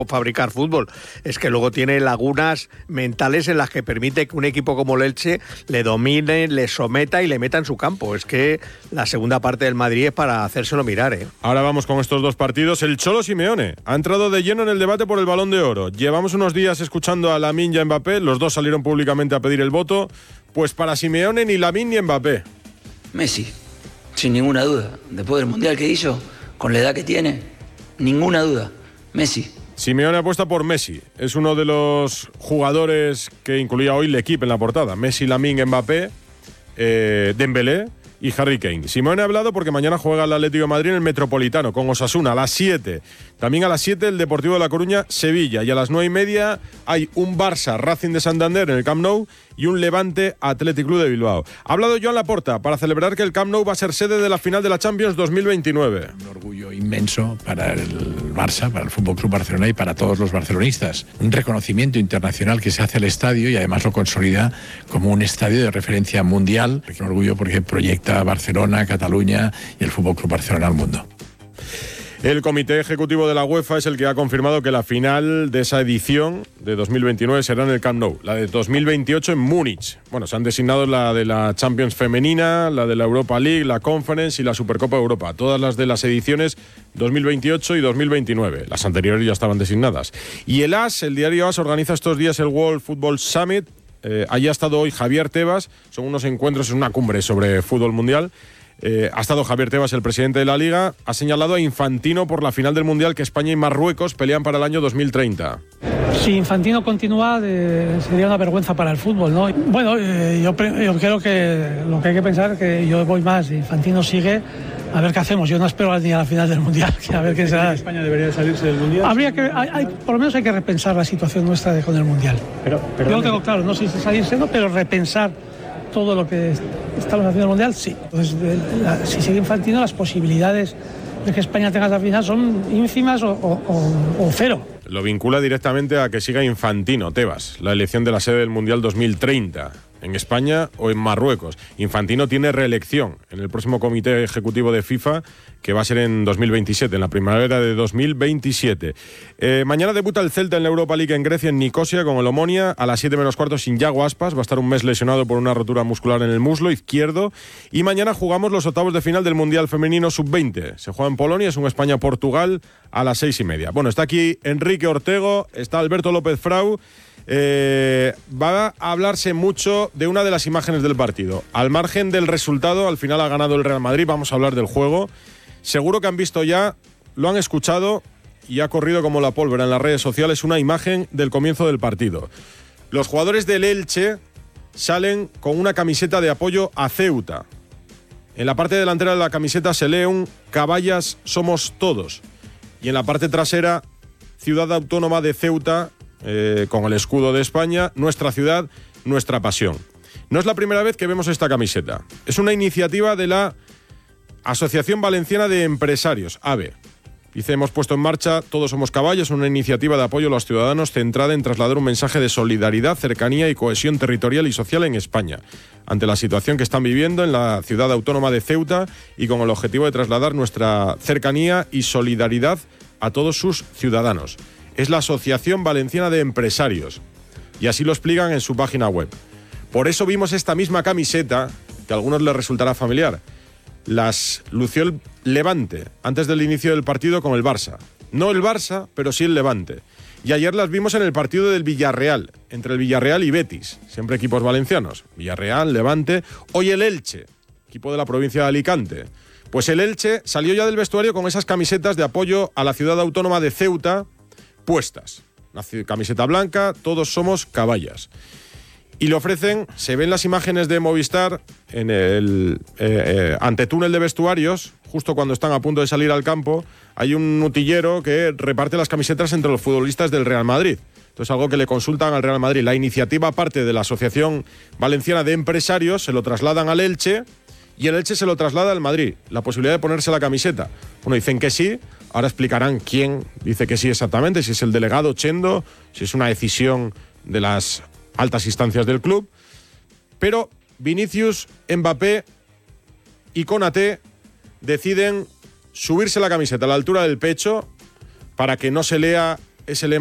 fabricar fútbol, es que luego tiene lagunas mentales en las que permite que un equipo como el Elche le domine, le someta y le meta en su campo. Es que la segunda parte del Madrid es para hacérselo mirar, ¿eh? Ahora vamos con estos dos partidos. El Cholo Simeone ha entrado de lleno en el debate por el Balón de Oro. Llevamos unos días escuchando a Lamine y a Mbappé, los dos salieron públicamente a pedir el voto. Pues para Simeone ni Lamine ni Mbappé. Messi, sin ninguna duda. Después del Mundial que hizo, con la edad que tiene, ninguna duda. Messi. Simeone apuesta por Messi. Es uno de los jugadores que incluía hoy el equipo en la portada. Messi, Lamine, Mbappé, Dembélé y Harry Kane. Simeone ha hablado porque mañana juega el Atlético de Madrid en el Metropolitano con Osasuna a las 7. También a las 7 el Deportivo de La Coruña, Sevilla. Y a las 9:30 hay un Barça Racing de Santander en el Camp Nou y un Levante Athletic Club de Bilbao. Ha hablado Joan Laporta para celebrar que el Camp Nou va a ser sede de la final de la Champions 2029. Un orgullo inmenso para el Barça, para el Fútbol Club Barcelona y para todos los barcelonistas. Un reconocimiento internacional que se hace al estadio y además lo consolida como un estadio de referencia mundial. Un orgullo porque proyecta a Barcelona, Cataluña y el Fútbol Club Barcelona al mundo. El comité ejecutivo de la UEFA es el que ha confirmado que la final de esa edición de 2029 será en el Camp Nou, la de 2028 en Múnich. Bueno, se han designado la de la Champions femenina, la de la Europa League, la Conference y la Supercopa de Europa. Todas las de las ediciones 2028 y 2029. Las anteriores ya estaban designadas. Y el AS, el diario AS, organiza estos días el World Football Summit. Allí ha estado hoy Javier Tebas. Son unos encuentros, es una cumbre sobre fútbol mundial. Ha estado Javier Tebas, el presidente de la Liga, ha señalado a Infantino por la final del Mundial que España y Marruecos pelean para el año 2030. Si Infantino continúa, sería una vergüenza para el fútbol, ¿no? Bueno, yo creo que lo que hay que pensar es que yo voy más, si Infantino sigue, a ver qué hacemos. Yo no espero ni a la final del Mundial, a ver qué será. ¿España debería salirse del Mundial? Habría que, por lo menos hay que repensar la situación nuestra con el Mundial. Yo lo tengo claro, no sé si salirse o no, pero repensar todo lo que estamos haciendo en el Mundial, sí. Entonces, si sigue Infantino, las posibilidades de que España tenga esa final son ínfimas o cero. Lo vincula directamente a que siga Infantino, Tebas, la elección de la sede del Mundial 2030, en España o en Marruecos. Infantino tiene reelección en el próximo comité ejecutivo de FIFA, que va a ser en 2027, en la primavera de 2027. Mañana debuta el Celta en la Europa League en Grecia, en Nicosia, con el Omonia, a las 7:15 sin Yago Aspas. Va a estar un mes lesionado por una rotura muscular en el muslo izquierdo. Y mañana jugamos los octavos de final del Mundial Femenino Sub-20. Se juega en Polonia, es un España-Portugal a las 6:30. Bueno, está aquí Enrique Ortego, está Alberto López Frau. Va a hablarse mucho de una de las imágenes del partido. Al margen del resultado, al final ha ganado el Real Madrid, vamos a hablar del juego. Seguro que han visto ya, lo han escuchado y ha corrido como la pólvora en las redes sociales una imagen del comienzo del partido. Los jugadores del Elche salen con una camiseta de apoyo a Ceuta. En la parte delantera de la camiseta se lee un Caballas somos todos. Y en la parte trasera, Ciudad Autónoma de Ceuta, con el escudo de España, nuestra ciudad, nuestra pasión. No es la primera vez que vemos esta camiseta. Es una iniciativa de la Asociación Valenciana de Empresarios, AVE. Dice, hemos puesto en marcha Todos Somos Caballos, una iniciativa de apoyo a los ciudadanos centrada en trasladar un mensaje de solidaridad, cercanía y cohesión territorial y social en España, ante la situación que están viviendo en la ciudad autónoma de Ceuta y con el objetivo de trasladar nuestra cercanía y solidaridad a todos sus ciudadanos. Es la Asociación Valenciana de Empresarios, y así lo explican en su página web. Por eso vimos esta misma camiseta, que a algunos les resultará familiar. Las lució el Levante antes del inicio del partido con el Barça. No el Barça, pero sí el Levante. Y ayer las vimos en el partido del Villarreal, entre el Villarreal y Betis, siempre equipos valencianos. Villarreal, Levante. Hoy el Elche, equipo de la provincia de Alicante. Pues el Elche salió ya del vestuario con esas camisetas de apoyo a la ciudad autónoma de Ceuta puestas. Una camiseta blanca, Todos Somos Caballas. Y le ofrecen, se ven las imágenes de Movistar en el antetúnel de vestuarios, justo cuando están a punto de salir al campo, hay un utillero que reparte las camisetas entre los futbolistas del Real Madrid. Entonces, algo que le consultan al Real Madrid. La iniciativa parte de la Asociación Valenciana de Empresarios, se lo trasladan al Elche y el Elche se lo traslada al Madrid. La posibilidad de ponerse la camiseta. Bueno, dicen que sí, ahora explicarán quién dice que sí exactamente, si es el delegado Chendo, si es una decisión de las altas instancias del club, pero Vinicius, Mbappé y Konaté deciden subirse la camiseta a la altura del pecho para que no se lea es el